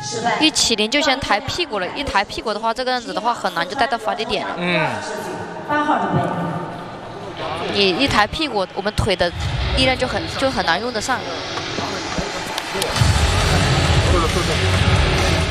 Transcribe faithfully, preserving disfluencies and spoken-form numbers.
一起灵就先抬屁股了，一抬屁股的话，这个样子的话很难就带到发力点了。 嗯。 你一抬屁股，我们腿的力量就很就很难用得上。 是的，是的。